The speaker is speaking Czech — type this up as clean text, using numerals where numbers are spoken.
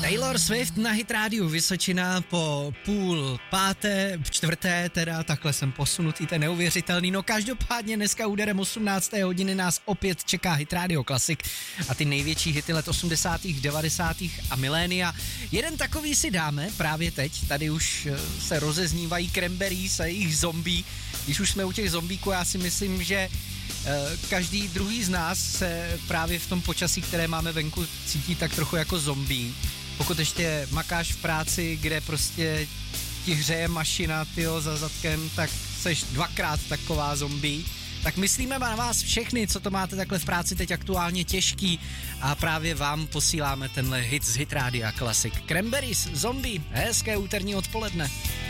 Taylor Swift na Hit Radio Vysočina po 3:30, čtvrté, teda takhle jsem posunutý, to je neuvěřitelný. No každopádně dneska úderem 18. hodiny nás opět čeká Hit Radio Classic a ty největší hity let 80., 90. a milénia. Jeden takový si dáme právě teď, tady už se rozeznívají Cranberries a jejich zombie. Když už jsme u těch zombíků, já si myslím, že každý druhý z nás se právě v tom počasí, které máme venku, cítí tak trochu jako zombie. Pokud ještě makáš v práci, kde prostě ti hřeje mašina, tyjo, za zadkem, tak seš dvakrát taková zombie. Tak myslíme na vás všechny, co to máte takhle v práci teď aktuálně těžký a právě vám posíláme tenhle hit z Hit Rádia Classic. Cranberries, zombie, hezké úterní odpoledne.